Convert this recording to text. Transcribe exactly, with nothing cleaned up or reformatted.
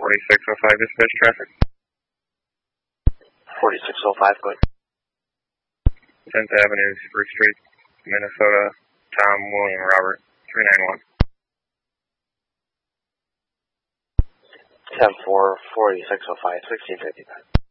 forty-six oh five dispatch traffic. forty-six oh five, go ahead. tenth Avenue, Spruce Street, Minnesota, Tom, William, Robert, three nine one. ten four, forty-six oh five, sixteen fifty-five.